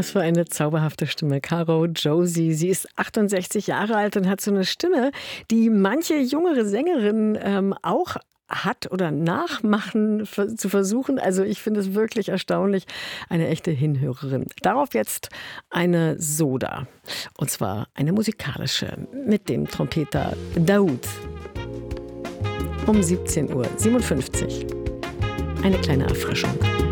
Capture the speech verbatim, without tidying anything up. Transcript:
Was für eine zauberhafte Stimme. Caro Josie. Sie ist achtundsechzig Jahre alt und hat so eine Stimme, die manche jüngere Sängerin ähm, auch hat oder nachmachen zu versuchen. Also ich finde es wirklich erstaunlich. Eine echte Hinhörerin. Darauf jetzt eine Soda. Und zwar eine musikalische mit dem Trompeter Daoud. Um siebzehn Uhr siebenundfünfzig. Eine kleine Erfrischung.